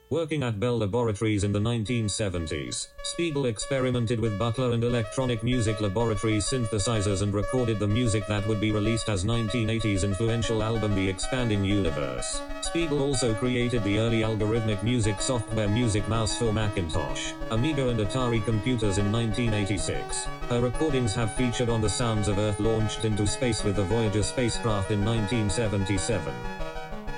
Working at Bell Laboratories in the 1970s, Spiegel experimented with Butler and Electronic Music Laboratories synthesizers and recorded the music that would be released as 1980's influential album The Expanding Universe. Spiegel also created the early algorithmic music software Music Mouse for Macintosh, Amiga and Atari computers in 1986. Her recordings have featured on the Sounds of Earth launched into space with the Voyager spacecraft in 1977.